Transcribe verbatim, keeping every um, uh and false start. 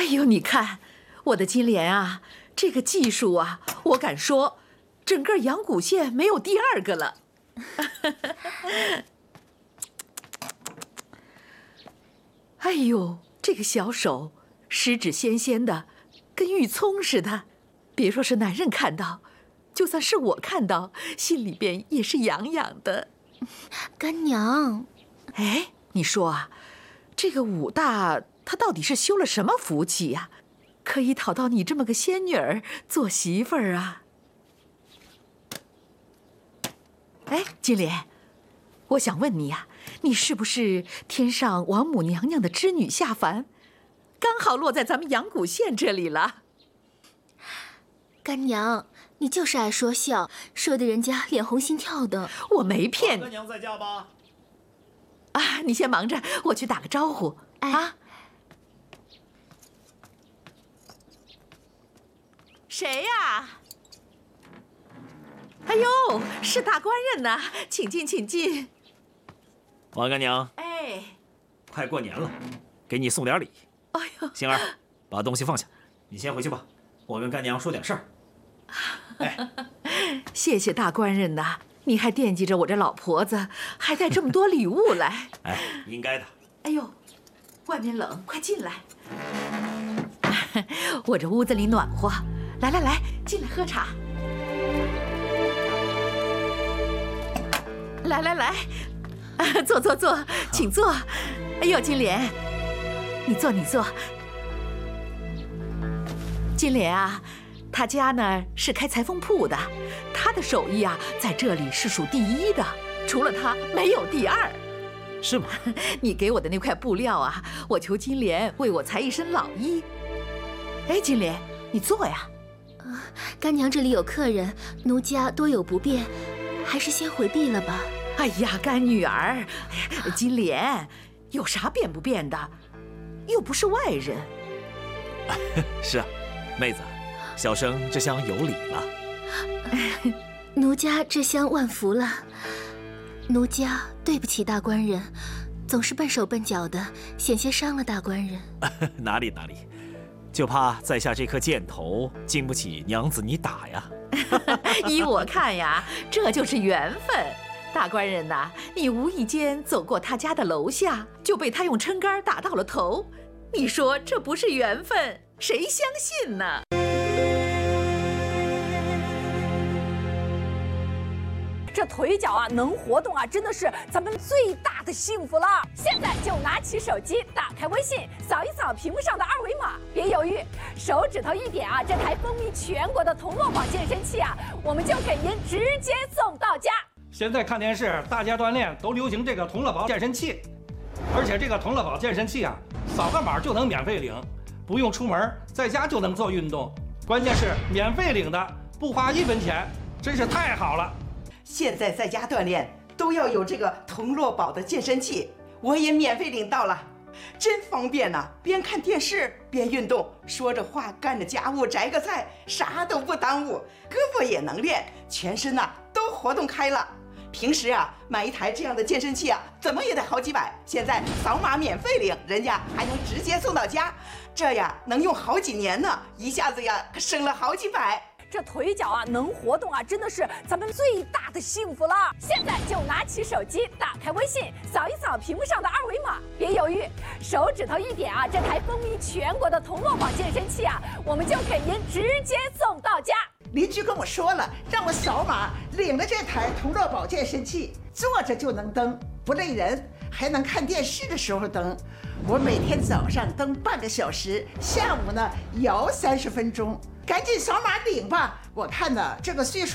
哎呦，你看，我的金莲啊，这个技术啊，我敢说，整个阳谷县没有第二个了。哎呦，这个小手，十指纤纤的，跟玉葱似的。别说是男人看到，就算是我看到，心里边也是痒痒的。 干娘， 哎，你说啊，这个武大他到底是修了什么福气呀、啊，可以讨到你这么个仙女儿做媳妇儿啊？哎，金莲，我想问你呀、啊，你是不是天上王母娘娘的织女下凡，刚好落在咱们阳谷县这里了？ 干娘，你就是爱说笑，说的人家脸红心跳的。 我没骗你。 干娘在家吧？ 啊，你先忙着，我去打个招呼。 哎、 啊，谁呀？哎呦，是大官人呐，请进，请进。 王干娘， 哎， 快过年了，给你送点礼。 哎呦， 星儿，把东西放下，你先回去吧，我跟干娘说点事儿。哎， 谢谢大官人呐，你还惦记着我这老婆子，还带这么多礼物来。 哎，应该的。 哎呦，外面冷，快进来。我这屋子里暖和，来来来，进来喝茶。来来来，坐坐坐，请坐。哎呦，金莲，你坐你坐。金莲啊，他家呢是开裁缝铺的，他的手艺啊在这里是数第一的，除了他没有第二。 是吗？ 你给我的那块布料啊，我求金莲为我裁一身老衣。哎，金莲，你坐呀。 啊，干娘这里有客人，奴家多有不便，还是先回避了吧。 哎呀，干女儿，哎呀，金莲，有啥便不便的？又不是外人。 是啊，妹子，小生这厢有礼了。 奴家这厢万福了。奴家对不起大官人，总是笨手笨脚的，险些伤了大官人。 哪里哪里，就怕在下这颗箭头经不起娘子你打呀。 依我看呀，这就是缘分。大官人呐，你无意间走过他家的楼下，就被他用撑杆打到了头。你说这不是缘分，谁相信呢？ 这腿脚啊能活动啊，真的是咱们最大的幸福了。现在就拿起手机，打开微信，扫一扫屏幕上的二维码，别犹豫，手指头一点啊，这台风靡全国的童乐宝健身器啊，我们就给您直接送到家。 现在看电视，大家锻炼都流行这个童乐宝健身器，而且这个童乐宝健身器啊，扫个码就能免费领，不用出门，在家就能做运动。关键是免费领的，不花一分钱，真是太好了。 现在在家锻炼都要有这个童乐宝的健身器，我也免费领到了，真方便呐、啊！边看电视边运动，说着话干着家务，摘个菜，啥都不耽误，胳膊也能练，全身呐、啊、都活动开了。平时啊买一台这样的健身器啊，怎么也得好几百，现在扫码免费领，人家还能直接送到家，这呀能用好几年呢，一下子呀可省了好几百。 这腿脚啊能活动啊，真的是咱们最大的幸福了。现在就拿起手机，打开微信，扫一扫屏幕上的二维码，别犹豫，手指头一点啊，这台风靡全国的童乐宝健身器啊，我们就给您直接送到家。 邻居跟我说了，让我扫码领了这台童乐宝健身器，坐着就能蹬，不累人，还能看电视的时候蹬。我每天早上蹬半个小时，下午呢摇三十分钟。赶紧扫码领吧！我看呢，这个岁数